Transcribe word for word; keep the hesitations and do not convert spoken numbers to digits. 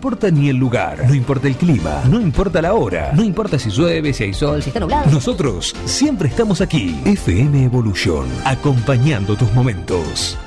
importa ni el lugar, no importa el clima, no importa la hora, no importa si llueve, si hay sol, si está nublado. Nosotros siempre estamos aquí. F M Evolution, acompañando tus momentos.